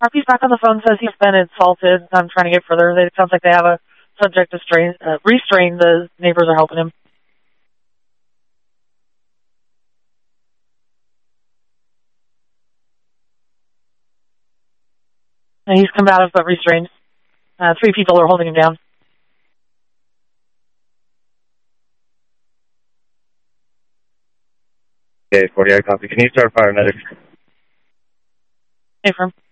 RP's back on the phone, says he's been assaulted. I'm trying to get further. It sounds like they have a subject restrained. The neighbors are helping him. And he's combative but restrained. 3 people are holding him down. Okay, 48 copy. Can you start paramedics? Hey, firm.